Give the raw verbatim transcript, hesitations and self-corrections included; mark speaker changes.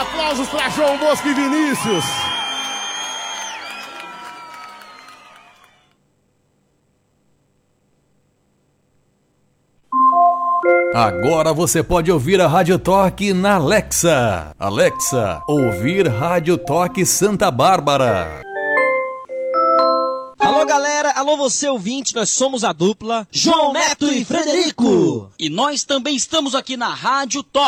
Speaker 1: Aplausos para João Bosco e Vinícius.
Speaker 2: Agora você pode ouvir a Rádio Toque na Alexa. Alexa, ouvir Rádio Toque Santa Bárbara.
Speaker 3: Alô galera, alô você ouvinte, nós somos a dupla João Neto e Frederico.
Speaker 4: E nós também estamos aqui na Rádio Toque.